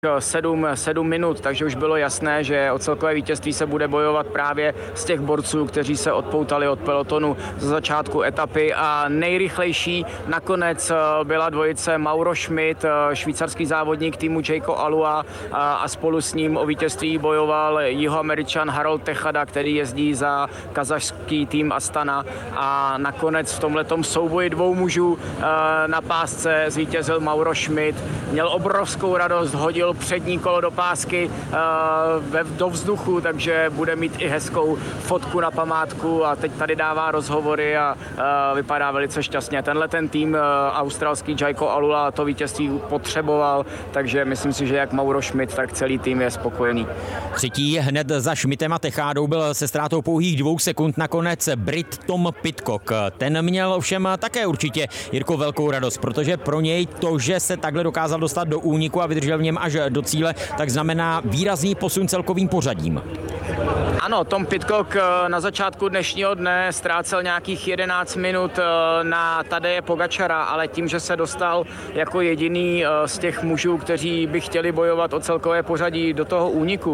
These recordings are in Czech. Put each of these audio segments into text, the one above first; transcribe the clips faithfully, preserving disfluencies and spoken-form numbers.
sedm, sedm minut, takže už bylo jasné, že o celkové vítězství se bude bojovat právě z těch borců, kteří se odpoutali od pelotonu za začátku etapy a nejrychlejší nakonec byla dvojice Mauro Schmid, švýcarský závodník týmu Jayco Alua a spolu s ním o vítězství bojoval Jihoameričan Harold Tejada, který jezdí za kazašský tým Astana a nakonec v tomhletom souboji dvou mužů na pásce zvítězil Mauro Schmid. Měl obrovskou radost, hodil přední kolo do pásky uh, do vzduchu, takže bude mít i hezkou fotku na památku a teď tady dává rozhovory a uh, vypadá velice šťastně. Tenhle ten tým uh, australský Jayco Alula to vítězství potřeboval, takže myslím si, že jak Mauro Schmid, tak celý tým je spokojený. Třetí hned za Schmidtem a Techádou byl se ztrátou pouhých dvou sekund nakonec Brit Tom Pidcock. Ten měl ovšem také určitě, Jirko, velkou radost, protože pro něj to, že se takhle dokázal dostat do úniku a vydržel v něm až do cíle, tak znamená výrazný posun celkovým pořadím. Ano, Tom Pidcock na začátku dnešního dne ztrácel nějakých jedenáct minut na Tadeje Pogačara, ale tím, že se dostal jako jediný z těch mužů, kteří by chtěli bojovat o celkové pořadí do toho úniku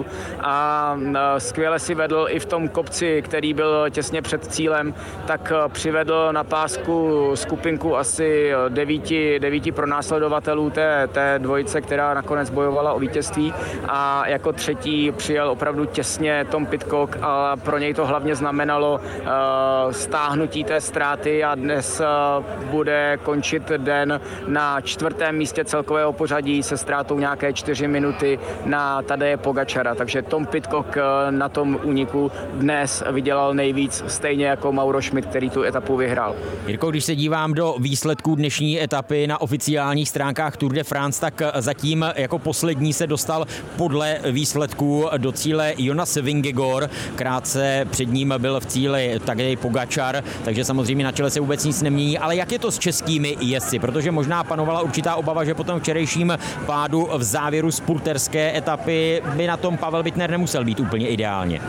a skvěle si vedl i v tom kopci, který byl těsně před cílem, tak přivedl na pásku skupinku asi devíti, devíti pronásledovatelů té, té dvojice, která nakonec bojovala o vítězství a jako třetí přijel opravdu těsně Tom Pidcock a pro něj to hlavně znamenalo uh, stáhnutí té ztráty a dnes uh, bude končit den na čtvrtém místě celkového pořadí se ztrátou nějaké čtyři minuty na Tadeje Pogačara, takže Tom Pidcock uh, na tom úniku dnes vydělal nejvíc, stejně jako Mauro Schmid, který tu etapu vyhrál. Jirko, když se dívám do výsledků dnešní etapy na oficiálních stránkách Tour de France, tak zatím jako poslední se dostal podle výsledků do cíle Jonas Vingegaard. Krátce před ním byl v cíli Tadej Pogačar, takže samozřejmě na čele se vůbec nic nemění. Ale jak je to s českými jezdci? Protože možná panovala určitá obava, že po tom včerejším pádu v závěru spurterské etapy by na tom Pavel Bittner nemusel být úplně ideálně.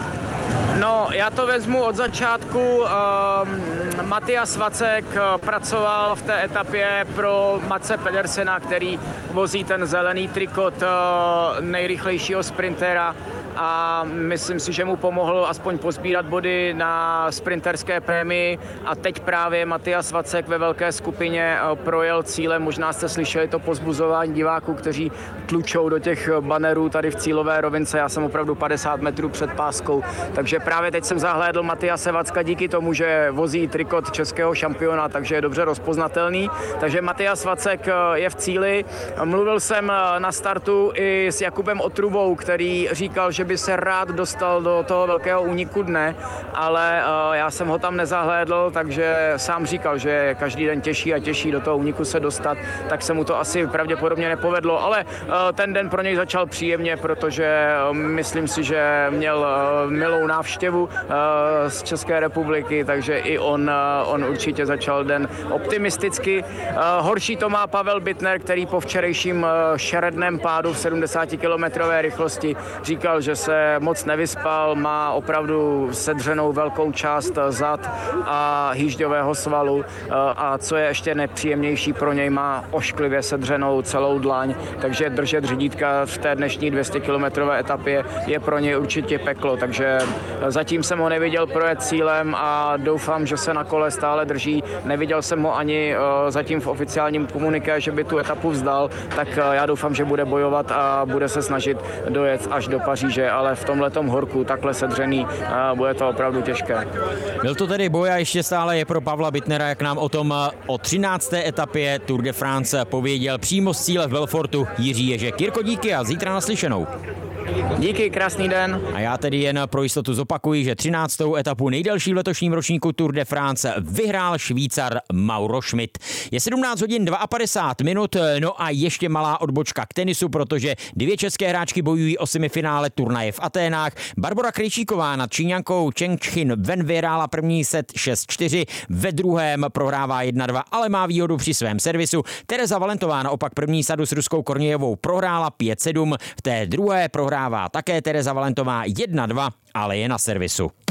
No, já to vezmu od začátku. Uh, Matthias Vacek pracoval v té etapě pro Matse Pedersena, který vozí ten zelený trikot uh, nejrychlejšího sprintera a myslím si, že mu pomohl aspoň pozbírat body na sprinterské prémii a teď právě Matthias Vacek ve velké skupině projel cílem. Možná jste slyšeli to povzbuzování diváků, kteří tlučou do těch banerů tady v cílové rovince. Já jsem opravdu padesát metrů před páskou, takže právě teď jsem zahlédl Mathiase Vacka díky tomu, že vozí trikot českého šampiona, takže je dobře rozpoznatelný. Takže Matthias Vacek je v cíli. Mluvil jsem na startu i s Jakubem Otrubou, který říkal, že by se rád dostal do toho velkého úniku dne, ale uh, já jsem ho tam nezahlédl, takže sám říkal, že každý den těžší a těžší do toho úniku se dostat, tak se mu to asi pravděpodobně nepovedlo, ale uh, ten den pro něj začal příjemně, protože uh, myslím si, že měl uh, milou návštěvu uh, z České republiky, takže i on, uh, on určitě začal den optimisticky. Uh, horší to má Pavel Bittner, který po včerejším uh, šeredném pádu v sedmdesátikilometrové rychlosti říkal, že se moc nevyspal, má opravdu sedřenou velkou část zad a hýžďového svalu a co je ještě nepříjemnější pro něj, má ošklivě sedřenou celou dlaň, takže držet řídítka v té dnešní dvěstěkilometrové etapě je pro něj určitě peklo, takže zatím jsem ho neviděl projet cílem a doufám, že se na kole stále drží. Neviděl jsem ho ani zatím v oficiálním komuniké, že by tu etapu vzdal, tak já doufám, že bude bojovat a bude se snažit dojet až do Paříže, ale v tomhletom horku takhle sedřený bude to opravdu těžké. Byl to tedy boj a ještě stále je pro Pavla Bittnera, jak nám o tom o třinácté etapě Tour de France pověděl přímo z cíle v Belfortu Jiří Ježek. Jirko, díky a zítra naslyšenou. Díky, krásný den. A já tedy jen pro jistotu zopakuji, že třináctou etapu nejdelší v letošním ročníku Tour de France vyhrál Švýcar Mauro Schmid. Je sedmnáct hodin padesát dva minut, no a ještě malá odbočka k tenisu, protože dvě české hráčky bojují o semifinále turnaje v Aténách. Barbora Krejčíková nad Číňankou Cheng Chin Wen vyhrála první set šest čtyři, ve druhém prohrává jedna dva, ale má výhodu při svém servisu. Tereza Valentová naopak první sadu s Ruskou Kornějevou prohrála pět sedm, v té druhé prohrává také Tereza Valentová jedna dva, ale je na servisu.